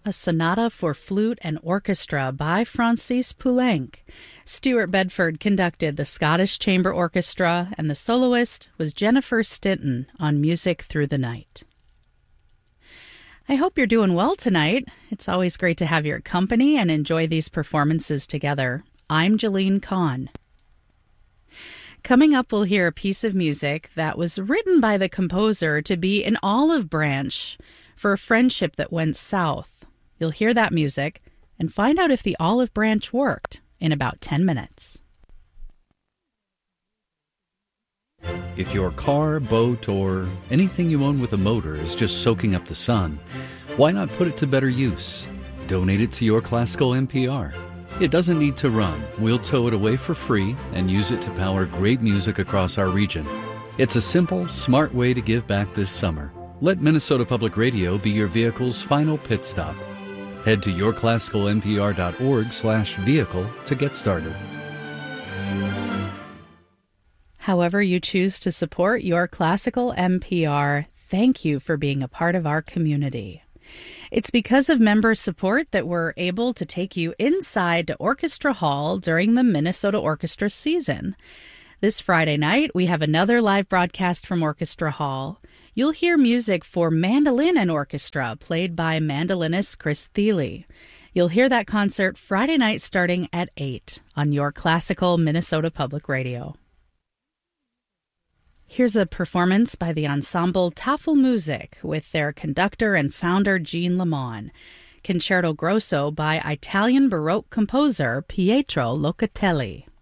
a sonata for flute and orchestra by Francis Poulenc. Stuart Bedford conducted the Scottish Chamber Orchestra, and the soloist was Jennifer Stinton on Music Through the Night. I hope you're doing well tonight. It's always great to have your company and enjoy these performances together. I'm Jolene Kahn. Coming up, we'll hear a piece of music that was written by the composer to be an olive branch for a friendship that went south. You'll hear that music and find out if the olive branch worked in about 10 minutes. If your car, boat, or anything you own with a motor is just soaking up the sun, why not put it to better use? Donate it to Your Classical NPR. It doesn't need to run. We'll tow it away for free and use it to power great music across our region. It's a simple, smart way to give back this summer. Let Minnesota Public Radio be your vehicle's final pit stop. Head to yourclassicalnpr.org/vehicle to get started. However you choose to support Your Classical NPR, thank you for being a part of our community. It's because of member support that we're able to take you inside to Orchestra Hall during the Minnesota Orchestra season. This Friday night, we have another live broadcast from Orchestra Hall. You'll hear music for mandolin and orchestra played by mandolinist Chris Thiele. You'll hear that concert Friday night starting at 8 on Your Classical Minnesota Public Radio. Here's a performance by the ensemble Tafelmusik with their conductor and founder Jean Lamont. Concerto Grosso by Italian Baroque composer Pietro Locatelli.